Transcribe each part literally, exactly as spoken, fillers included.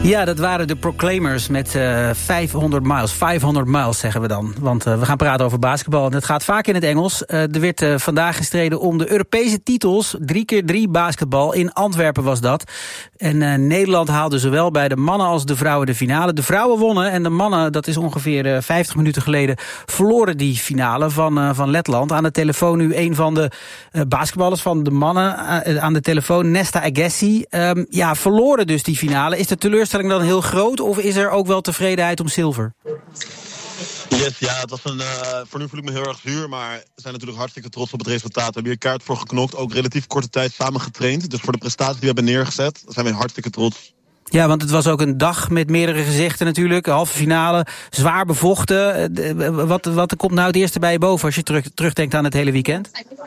Ja, dat waren de Proclaimers met uh, vijfhonderd miles. vijfhonderd miles zeggen we dan. Want uh, we gaan praten over basketbal. En het gaat vaak in het Engels. Uh, er werd uh, vandaag gestreden om de Europese titels. Drie keer drie basketbal. In Antwerpen was dat. En uh, Nederland haalde zowel bij de mannen als de vrouwen de finale. De vrouwen wonnen en de mannen, dat is ongeveer uh, vijftig minuten geleden, verloren die finale van, uh, van Letland. Aan de telefoon nu een van de uh, basketballers van de mannen. Uh, aan de telefoon Nesta Agassi. Um, ja, verloren dus die finale. Is de teleurstelling dan heel groot of is er ook wel tevredenheid om zilver? Yes, ja, het was een, uh, voor nu voel ik me heel erg zuur, maar we zijn natuurlijk hartstikke trots op het resultaat. We hebben hier kaart voor geknokt, ook relatief korte tijd samen getraind. Dus voor de prestatie die we hebben neergezet, zijn we hartstikke trots. Ja, want het was ook een dag met meerdere gezichten natuurlijk. Halve finale, zwaar bevochten. Wat, wat komt nou het eerste bij je boven als je terug, terugdenkt aan het hele weekend?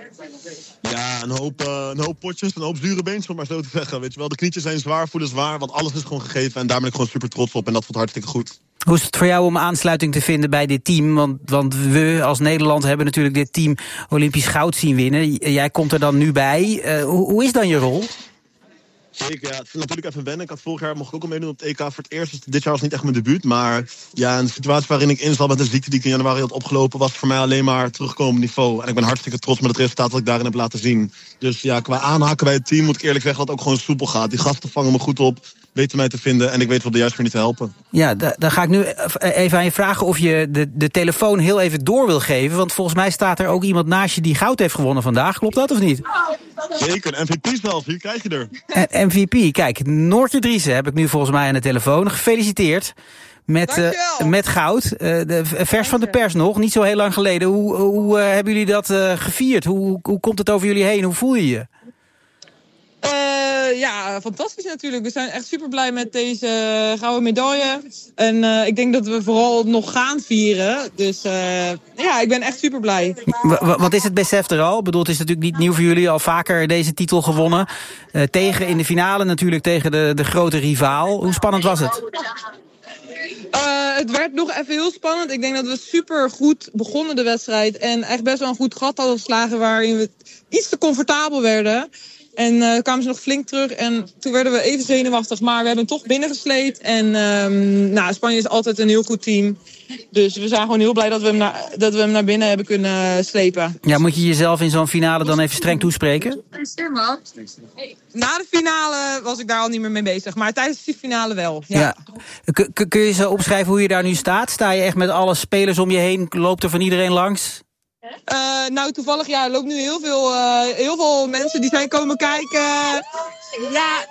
Ja, een hoop, uh, een hoop potjes, een hoop zure beentjes, om maar zo te zeggen. Weet je wel, de knietjes zijn zwaar, voelen zwaar, want alles is gewoon gegeven. En daar ben ik gewoon super trots op en dat voelt hartstikke goed. Hoe is het voor jou om aansluiting te vinden bij dit team? Want, want we als Nederland hebben natuurlijk dit team Olympisch goud zien winnen. Jij komt er dan nu bij. Uh, hoe, hoe is dan je rol? Zeker, ja. Het is natuurlijk even wennen. Ik had vorig jaar mocht ik ook al meedoen op het E K voor het eerst. Dus dit jaar was niet echt mijn debuut. Maar ja, een situatie waarin ik in zat met een ziekte die ik in januari had opgelopen, was voor mij alleen maar terugkomend niveau. En ik ben hartstikke trots met het resultaat dat ik daarin heb laten zien. Dus ja, qua aanhaken bij het team moet ik eerlijk zeggen dat het ook gewoon soepel gaat. Die gasten vangen me goed op, weten mij te vinden en ik weet op de juiste manier te helpen. Ja, da- dan ga ik nu even aan je vragen of je de, de telefoon heel even door wil geven. Want volgens mij staat er ook iemand naast je die goud heeft gewonnen vandaag. Klopt dat of niet? Zeker, M V P zelf. Hier krijg je er. En M V P, kijk, Noortje Driessen heb ik nu volgens mij aan de telefoon. Gefeliciteerd met, uh, met goud. Uh, de, vers van de pers nog, niet zo heel lang geleden. Hoe, hoe uh, hebben jullie dat uh, gevierd? Hoe, hoe komt het over jullie heen? Hoe voel je je? Uh, ja, fantastisch natuurlijk. We zijn echt super blij met deze gouden medaille. En uh, ik denk dat we vooral nog gaan vieren. Dus uh, ja, ik ben echt super blij. W- wat is het besef er al? Ik bedoel, het is natuurlijk niet nieuw voor jullie. Al vaker deze titel gewonnen. Uh, tegen in de finale natuurlijk tegen de, de grote rivaal. Hoe spannend was het? Uh, het werd nog even heel spannend. Ik denk dat we super goed begonnen de wedstrijd. En echt best wel een goed gat hadden geslagen waarin we iets te comfortabel werden. En uh, kwamen ze nog flink terug. En toen werden we even zenuwachtig. Maar we hebben hem toch binnengesleept. En um, nou, Spanje is altijd een heel goed team. Dus we zijn gewoon heel blij dat we hem naar, dat we hem naar binnen hebben kunnen slepen. Ja, moet je jezelf in zo'n finale dan even streng toespreken? Na de finale was ik daar al niet meer mee bezig. Maar tijdens die finale wel. Ja. Ja. K- k- kun je zo opschrijven hoe je daar nu staat? Sta je echt met alle spelers om je heen? Loopt er van iedereen langs? Uh, nou, toevallig, ja, er loopt nu heel veel, uh, heel veel mensen die zijn komen kijken. Ja.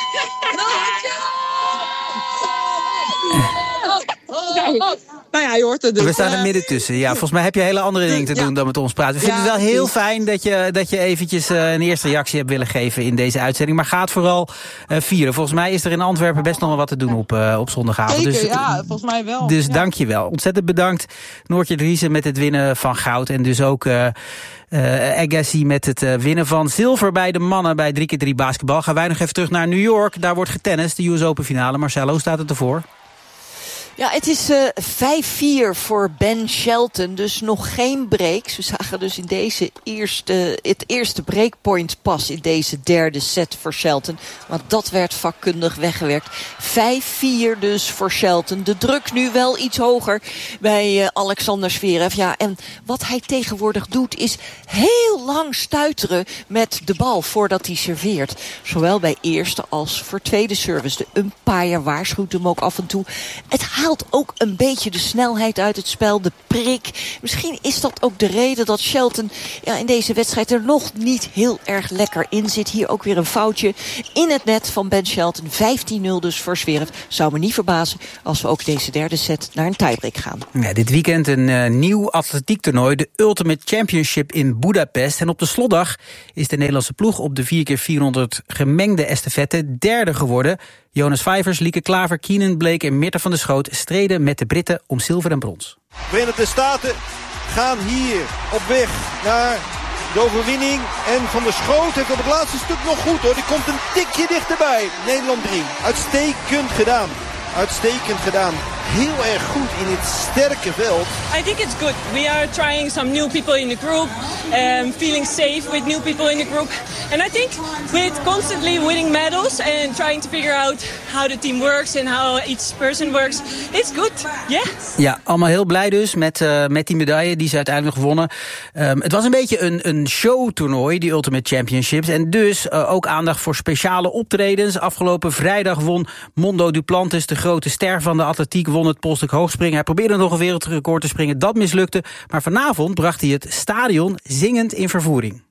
Nou ja, je hoort het dus. We staan er midden tussen. Ja, volgens mij heb je hele andere dingen te doen ja. dan met ons praten. We vinden ja, het wel heel fijn dat je, dat je eventjes uh, een eerste reactie hebt willen geven in deze uitzending. Maar ga het vooral uh, vieren. Volgens mij is er in Antwerpen best nog wel wat te doen op, uh, op zondagavond. Zeker, dus, ja, volgens mij wel. Dus ja. dank je wel. Ontzettend bedankt Noortje Driessen met het winnen van goud. En dus ook uh, uh, Agassi met het uh, winnen van zilver bij de mannen bij drie keer drie basketbal. Gaan wij nog even terug naar New York. Daar wordt getennist, de U S Open finale. Marcelo, staat het ervoor? Ja, het is uh, vijf vier voor Ben Shelton, dus nog geen breaks. We zagen dus in deze eerste, het eerste breakpoint pas in deze derde set voor Shelton. Maar dat werd vakkundig weggewerkt. vijf vier dus voor Shelton. De druk nu wel iets hoger bij uh, Alexander Zverev. Ja, en wat hij tegenwoordig doet is heel lang stuiteren met de bal voordat hij serveert. Zowel bij eerste als voor tweede service. De umpire waarschuwt hem ook af en toe. Het haalt ook een beetje de snelheid uit het spel, de prik. Misschien is dat ook de reden dat Shelton ja, in deze wedstrijd er nog niet heel erg lekker in zit. Hier ook weer een foutje in het net van Ben Shelton. vijftien nul dus voor Zverev. Zou me niet verbazen als we ook deze derde set naar een tiebreak gaan. Ja, dit weekend een uh, nieuw atletiektoernooi, de Ultimate Championship in Budapest. En op de slotdag is de Nederlandse ploeg op de vier keer vierhonderd gemengde estafette derde geworden. Jonas Vijvers, Lieke Klaver, Keenan Blake en Mirta van der Schoot streden met de Britten om zilver en brons. Verenigde Staten gaan hier op weg naar de overwinning. En Van der Schoot heeft op het laatste stuk nog goed hoor. Die komt een tikje dichterbij. Nederland drie. Uitstekend gedaan. Uitstekend gedaan. heel erg goed in het sterke veld. I think it's good. We are trying some new people in the group, um, feeling safe with new people in the group. And I think with constantly winning medals and trying to figure out how the team works and how each person works, it's good. Yeah. Ja, allemaal heel blij dus met, uh, met die medaille die ze uiteindelijk gewonnen. Um, het was een beetje een, een showtoernooi, die Ultimate Championships. En dus uh, ook aandacht voor speciale optredens. Afgelopen vrijdag won Mondo Duplantis, de grote ster van de atletiek, won het polstuk hoogspringen. Hij probeerde nog een wereldrecord te springen, dat mislukte. Maar vanavond bracht hij het stadion zingend in vervoering.